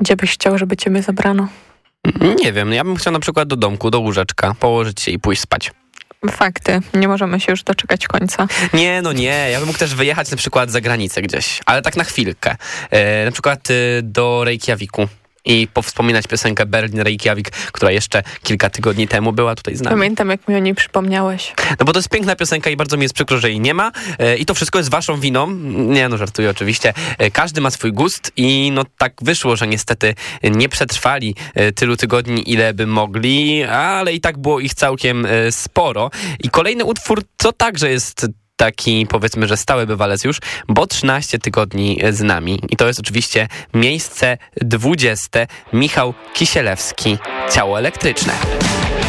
Gdzie byś chciał, żeby ciebie zabrano? Nie wiem, ja bym chciał na przykład do domku, do łóżeczka, położyć się i pójść spać. Fakty. Nie możemy się już doczekać końca. Nie. Ja bym mógł też wyjechać na przykład za granicę gdzieś, ale tak na chwilkę. Na przykład do Reykjaviku i powspominać piosenkę Berlin-Reykjavik, która jeszcze kilka tygodni temu była tutaj z nami. Pamiętam, jak mi o niej przypomniałeś. No bo to jest piękna piosenka i bardzo mi jest przykro, że jej nie ma. I to wszystko jest waszą winą. Nie, no żartuję oczywiście. Każdy ma swój gust i no tak wyszło, że niestety nie przetrwali tylu tygodni, ile by mogli, ale i tak było ich całkiem sporo. I kolejny utwór to także jest taki, powiedzmy, że stały bywalec już, bo 13 tygodni z nami. I to jest oczywiście miejsce 20. Michał Kisielewski, Ciało elektryczne.